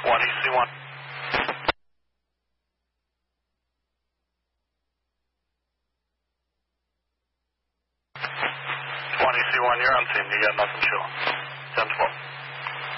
C1. 20 C1, you're on scene. You got nothing showing. 10-12.